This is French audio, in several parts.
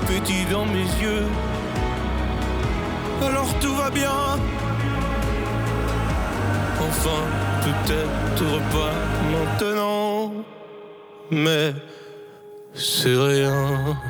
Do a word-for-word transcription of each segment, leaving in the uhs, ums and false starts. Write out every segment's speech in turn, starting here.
petit dans mes yeux. Alors tout va bien. Enfin, peut-être pas maintenant, mais c'est rien.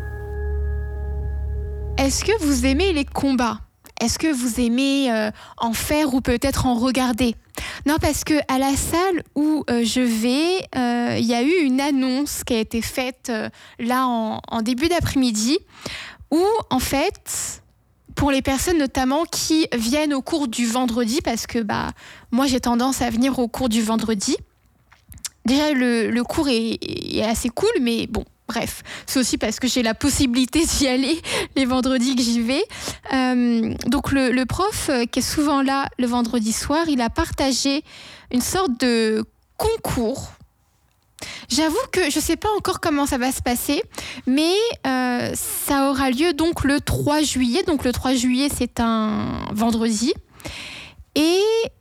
Est-ce que vous aimez les combats ? Est-ce que vous aimez euh, en faire ou peut-être en regarder ? Non, parce que à la salle où euh, je vais, il euh, y a eu une annonce qui a été faite euh, là en, en début d'après-midi, où en fait, pour les personnes notamment qui viennent au cours du vendredi, parce que bah moi j'ai tendance à venir au cours du vendredi. Déjà le, le cours est, est assez cool, mais bon. Bref, c'est aussi parce que j'ai la possibilité d'y aller les vendredis que j'y vais. Euh, donc le, le prof euh, qui est souvent là le vendredi soir, il a partagé une sorte de concours. J'avoue que je ne sais pas encore comment ça va se passer, mais euh, ça aura lieu donc le trois juillet. Donc le trois juillet, c'est un vendredi. Et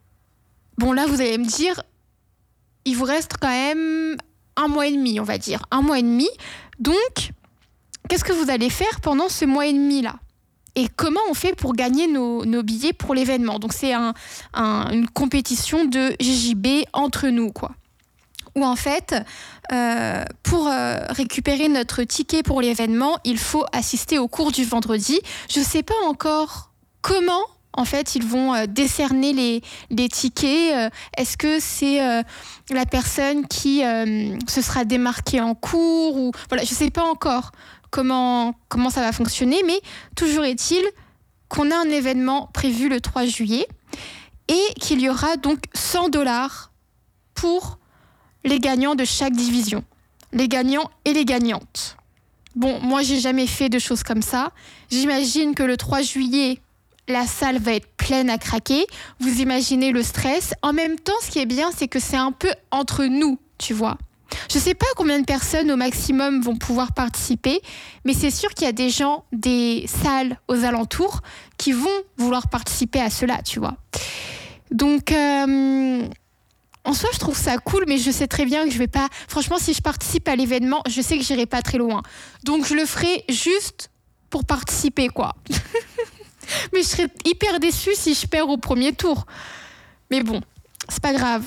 bon là, vous allez me dire, il vous reste quand même un mois et demi, on va dire. Un mois et demi. Donc, qu'est-ce que vous allez faire pendant ce mois et demi-là ? Et comment on fait pour gagner nos, nos billets pour l'événement ? Donc, c'est un, un, une compétition de J J B entre nous, quoi. Où en fait, euh, pour euh, récupérer notre ticket pour l'événement, il faut assister au cours du vendredi. Je ne sais pas encore comment... En fait, ils vont euh, décerner les, les tickets. Euh, est-ce que c'est euh, la personne qui euh, se sera démarquée en cours ou... Voilà, je ne sais pas encore comment, comment ça va fonctionner, mais toujours est-il qu'on a un événement prévu le trois juillet et qu'il y aura donc cent dollars pour les gagnants de chaque division, les gagnants et les gagnantes. Bon, moi, j'ai jamais fait de choses comme ça. J'imagine que le trois juillet... la salle va être pleine à craquer. Vous imaginez le stress. En même temps, ce qui est bien, c'est que c'est un peu entre nous, tu vois. Je ne sais pas combien de personnes au maximum vont pouvoir participer, mais c'est sûr qu'il y a des gens, des salles aux alentours qui vont vouloir participer à cela, tu vois. Donc, euh, en soi, je trouve ça cool, mais je sais très bien que je vais pas... Franchement, si je participe à l'événement, je sais que j'irai pas très loin. Donc, je le ferai juste pour participer, quoi. Mais je serais hyper déçue si je perds au premier tour. Mais bon, c'est pas grave.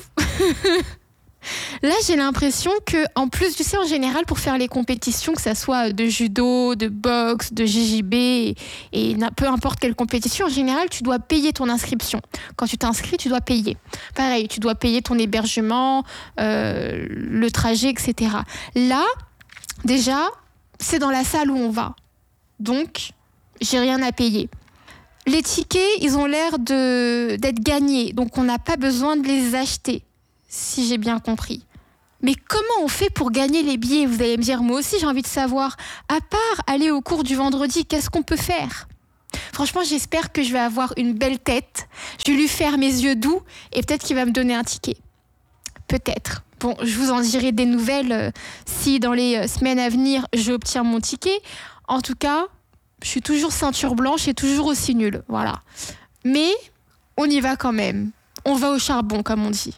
Là, j'ai l'impression que, en plus, tu sais, en général, pour faire les compétitions, que ça soit de judo, de boxe, de J J B, et, et peu importe quelle compétition, en général, tu dois payer ton inscription. Quand tu t'inscris, tu dois payer. Pareil, tu dois payer ton hébergement, euh, le trajet, et cetera. Là, déjà, c'est dans la salle où on va. Donc, j'ai rien à payer. Les tickets, ils ont l'air de, d'être gagnés, donc on n'a pas besoin de les acheter, si j'ai bien compris. Mais comment on fait pour gagner les billets ? Vous allez me dire, moi aussi j'ai envie de savoir. À part aller au cours du vendredi, qu'est-ce qu'on peut faire ? Franchement, j'espère que je vais avoir une belle tête. Je vais lui faire mes yeux doux et peut-être qu'il va me donner un ticket. Peut-être. Bon, je vous en dirai des nouvelles euh, si dans les euh, semaines à venir, j'obtiens mon ticket. En tout cas... je suis toujours ceinture blanche et toujours aussi nulle, voilà. Mais on y va quand même. On va au charbon, comme on dit.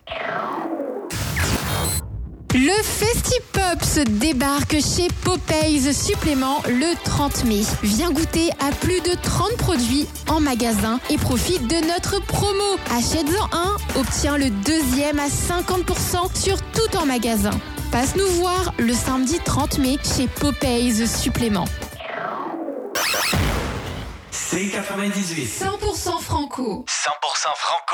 Le Festipops débarque chez Popeyes Supplément le trente mai. Viens goûter à plus de trente produits en magasin et profite de notre promo. Achète-en un, obtiens le deuxième à cinquante pour cent sur tout en magasin. Passe nous voir le samedi trente mai chez Popeyes Supplément. C quatre-vingt-dix-huit. cent pour cent franco. cent pour cent franco.